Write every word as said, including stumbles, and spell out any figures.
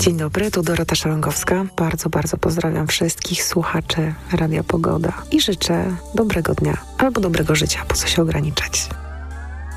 Dzień dobry, tu Dorota Szalongowska. Bardzo, bardzo pozdrawiam wszystkich słuchaczy Radia Pogoda i życzę dobrego dnia albo dobrego życia, po co się ograniczać.